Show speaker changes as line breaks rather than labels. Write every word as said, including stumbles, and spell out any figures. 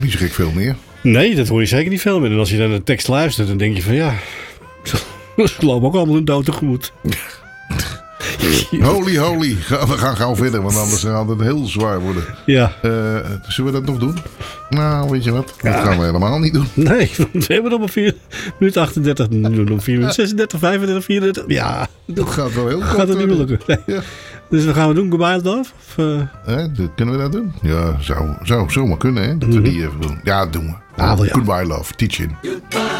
Niet zo gek veel meer.
Nee, dat hoor je zeker niet veel meer. En als je naar de tekst luistert, dan denk je van ja... Ze lopen ook allemaal hun dood tegemoet.
Holy, holy. We gaan gauw verder, want anders gaat het heel zwaar worden.
Ja.
Uh, zullen we dat nog doen? Nou, weet je wat? Dat ja. gaan we helemaal niet doen.
Nee, we hebben nog maar vier minuten achtendertig. Nu nog vier minuten zesendertig, vijfendertig, vierendertig. Ja.
Dat gaat wel heel kort.
Gaat het niet meer lukken. Nee. Ja. Dus wat gaan we doen? Goodbye Love? Of, uh...
eh, kunnen we dat doen? Ja, zou, zou zomaar kunnen, hè? Dat mm-hmm. we die even doen. Ja, dat doen we.
Ah, ja.
Goodbye Love, teaching.